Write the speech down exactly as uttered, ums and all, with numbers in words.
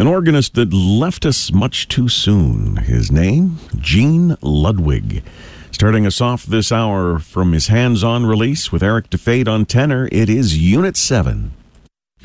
An organist that left us much too soon. His name, Gene Ludwig. Starting us off this hour from his hands-on release with Eric DeFade on tenor, it is Unit seven.